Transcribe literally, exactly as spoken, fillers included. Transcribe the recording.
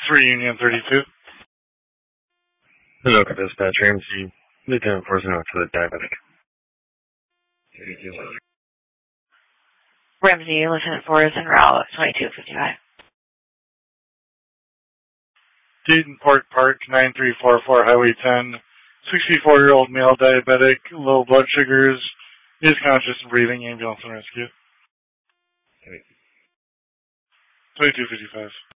three Union thirty-two. Hello, dispatch. A M C. Lieutenant Forsenot to the diabetic. Ramsey, Lieutenant Forrest, and route twenty-two fifty-five. Dayton Park Park, nine three four four, Highway ten. sixty-four-year-old male diabetic, low blood sugars, is conscious and breathing, ambulance and rescue. twenty-two fifty-five.